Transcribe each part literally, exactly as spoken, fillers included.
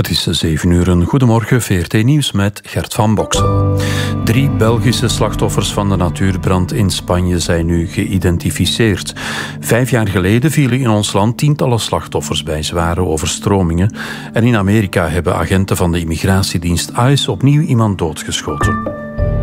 Het is zeven uur, een goedemorgen, V R T Nieuws met Gert van Boksel. Drie Belgische slachtoffers van de natuurbrand in Spanje zijn nu geïdentificeerd. Vijf jaar geleden vielen in ons land tientallen slachtoffers bij zware overstromingen. En in Amerika hebben agenten van de immigratiedienst ICE opnieuw iemand doodgeschoten.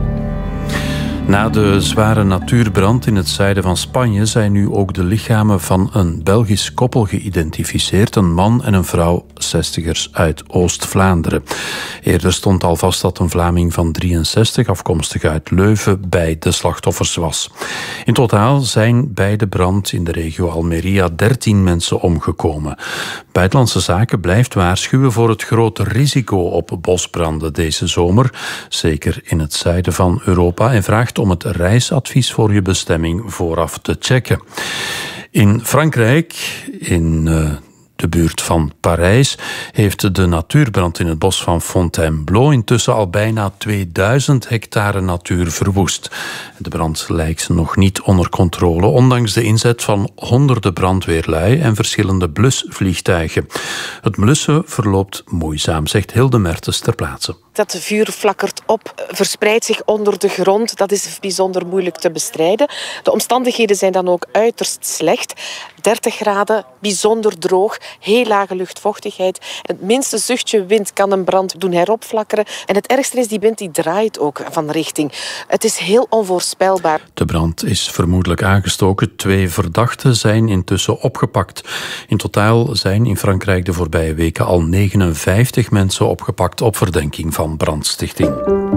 Na de zware natuurbrand in het zuiden van Spanje zijn nu ook de lichamen van een Belgisch koppel geïdentificeerd. Een man en een vrouw, zestigers uit Oost-Vlaanderen. Eerder stond al vast dat een Vlaming van drieënzestig, afkomstig uit Leuven, bij de slachtoffers was. In totaal zijn bij de brand in de regio Almeria dertien mensen omgekomen. Buitenlandse Zaken blijft waarschuwen voor het grote risico op bosbranden deze zomer, zeker in het zuiden van Europa, en vraagt om het reisadvies voor je bestemming vooraf te checken. In Frankrijk, in uh, de buurt van Parijs, heeft de natuurbrand in het bos van Fontainebleau intussen al bijna tweeduizend hectare natuur verwoest. De brand lijkt nog niet onder controle, ondanks de inzet van honderden brandweerlui en verschillende blusvliegtuigen. Het blussen verloopt moeizaam, zegt Hilde Mertens ter plaatse. Dat vuur flakkert op, verspreidt zich onder de grond. Dat is bijzonder moeilijk te bestrijden. De omstandigheden zijn dan ook uiterst slecht. dertig graden, bijzonder droog, heel lage luchtvochtigheid. Het minste zuchtje wind kan een brand doen heropflakkeren. En het ergste is, die wind die draait ook van richting. Het is heel onvoorspelbaar. De brand is vermoedelijk aangestoken. Twee verdachten zijn intussen opgepakt. In totaal zijn in Frankrijk de voorbije weken al negenenvijftig mensen opgepakt op verdenking van brandstichting.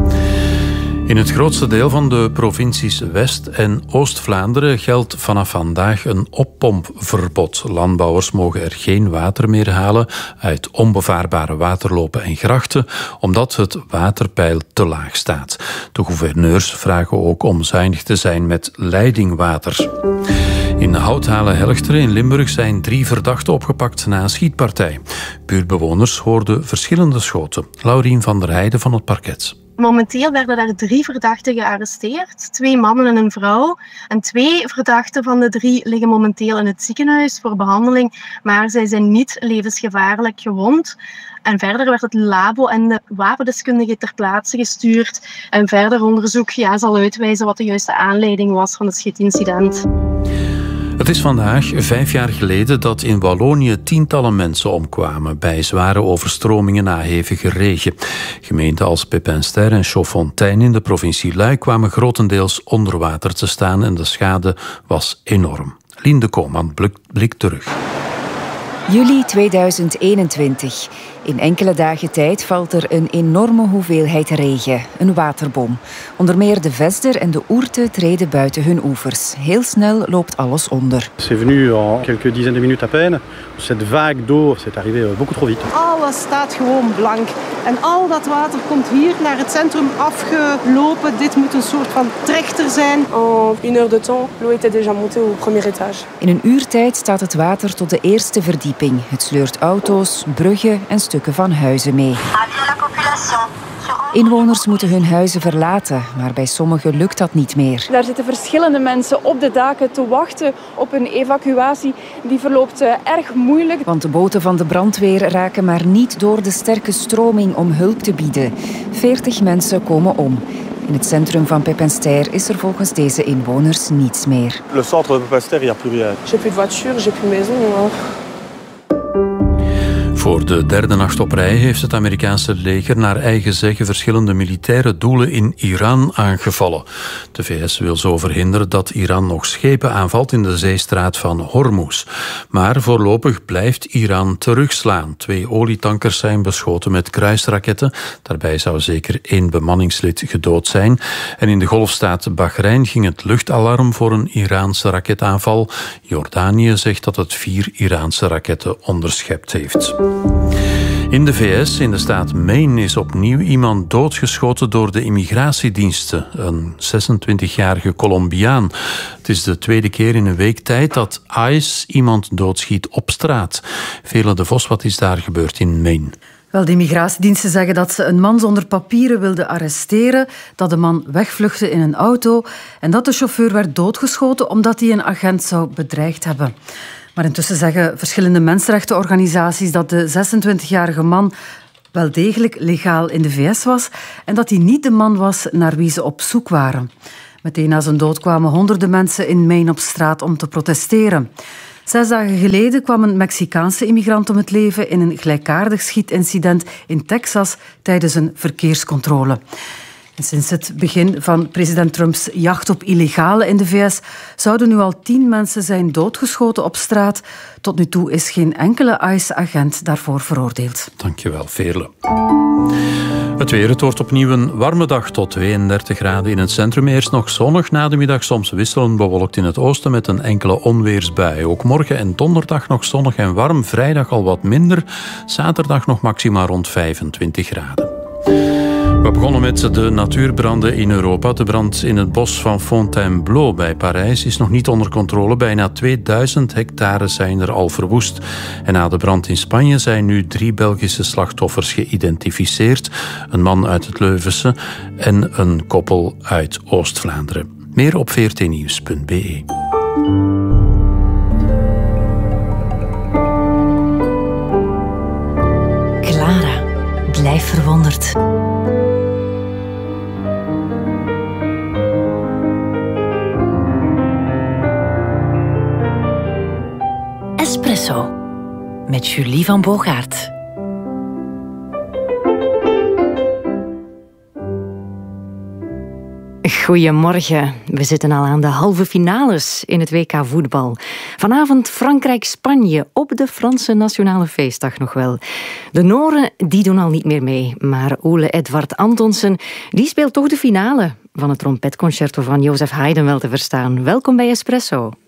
In het grootste deel van de provincies West- en Oost-Vlaanderen geldt vanaf vandaag een oppompverbod. Landbouwers mogen er geen water meer halen uit onbevaarbare waterlopen en grachten, omdat het waterpeil te laag staat. De gouverneurs vragen ook om zuinig te zijn met leidingwater. In Houthalen-Helchteren in Limburg zijn drie verdachten opgepakt na een schietpartij. Buurtbewoners hoorden verschillende schoten. Laurien van der Heijden van het parket. Momenteel werden daar drie verdachten gearresteerd. Twee mannen en een vrouw. En twee verdachten van de drie liggen momenteel in het ziekenhuis voor behandeling. Maar zij zijn niet levensgevaarlijk gewond. En verder werd het labo en de wapendeskundige ter plaatse gestuurd. En verder onderzoek ja, zal uitwijzen wat de juiste aanleiding was van het schietincident. Het is vandaag vijf jaar geleden dat in Wallonië tientallen mensen omkwamen bij zware overstromingen na hevige regen. Gemeenten als Pepinster en Chaudfontaine in de provincie Luik kwamen grotendeels onder water te staan en de schade was enorm. Lien Koopman blikt terug. Juli tweeduizend eenentwintig. In enkele dagen tijd valt er een enorme hoeveelheid regen, een waterbom. Onder meer de Vesder en de Ourthe treden buiten hun oevers. Heel snel loopt alles onder. C'est venu en quelques dizaines de minutes à peine. Cette vague d'eau, c'est arrivé beaucoup trop vite. Alles staat gewoon blank. En al dat water komt hier naar het centrum afgelopen. Dit moet een soort van trechter zijn. En une heure de temps, l'eau était déjà montée au premier étage. In een uurtijd staat het water tot de eerste verdieping. Het sleurt auto's, bruggen en stukken van huizen mee. Inwoners moeten hun huizen verlaten, maar bij sommigen lukt dat niet meer. Daar zitten verschillende mensen op de daken te wachten op een evacuatie. Die verloopt uh, erg moeilijk. Want de boten van de brandweer raken maar niet door de sterke stroming om hulp te bieden. Veertig mensen komen om. In het centrum van Pepinster is er volgens deze inwoners niets meer. Le centre de Pepinster, il n'y a plus rien. J'ai plus de voiture, j'ai plus maison. Voor de derde nacht op rij heeft het Amerikaanse leger naar eigen zeggen verschillende militaire doelen in Iran aangevallen. De V S wil zo verhinderen dat Iran nog schepen aanvalt in de zeestraat van Hormuz. Maar voorlopig blijft Iran terugslaan. Twee olietankers zijn beschoten met kruisraketten. Daarbij zou zeker één bemanningslid gedood zijn. En in de golfstaat Bahrein ging het luchtalarm voor een Iraanse raketaanval. Jordanië zegt dat het vier Iraanse raketten onderschept heeft. In de V S, in de staat Maine, is opnieuw iemand doodgeschoten door de immigratiediensten. Een zesentwintigjarige Colombiaan. Het is de tweede keer in een week tijd dat ICE iemand doodschiet op straat. Vele de Vos, wat is daar gebeurd in Maine? Wel, de immigratiediensten zeggen dat ze een man zonder papieren wilden arresteren, dat de man wegvluchtte in een auto en dat de chauffeur werd doodgeschoten omdat hij een agent zou bedreigd hebben. Maar intussen zeggen verschillende mensenrechtenorganisaties dat de zesentwintigjarige man wel degelijk legaal in de V S was en dat hij niet de man was naar wie ze op zoek waren. Meteen na zijn dood kwamen honderden mensen in Maine op straat om te protesteren. Zes dagen geleden kwam een Mexicaanse immigrant om het leven in een gelijkaardig schietincident in Texas tijdens een verkeerscontrole. En sinds het begin van president Trumps jacht op illegalen in de V S zouden nu al tien mensen zijn doodgeschoten op straat. Tot nu toe is geen enkele ICE-agent daarvoor veroordeeld. Dankjewel, Veerle. Het weer, het wordt opnieuw een warme dag tot tweeëndertig graden in het centrum. Eerst nog zonnig, na de middag soms wisselend bewolkt in het oosten met een enkele onweersbui. Ook morgen en donderdag nog zonnig en warm, vrijdag al wat minder. Zaterdag nog maxima rond vijfentwintig graden. We begonnen met de natuurbranden in Europa. De brand in het bos van Fontainebleau bij Parijs is nog niet onder controle. Bijna tweeduizend hectare zijn er al verwoest. En na de brand in Spanje zijn nu drie Belgische slachtoffers geïdentificeerd. Een man uit het Leuvense en een koppel uit Oost-Vlaanderen. Meer op v r t nieuws punt b e. Clara, blijf verwonderd. Espresso met Julie van Bogaert. Goedemorgen. We zitten al aan de halve finales in het W K voetbal. Vanavond Frankrijk-Spanje op de Franse Nationale Feestdag nog wel. De Noren die doen al niet meer mee, maar Ole Edvard Antonsen die speelt toch de finale van het trompetconcerto van Joseph Haydn wel te verstaan. Welkom bij Espresso.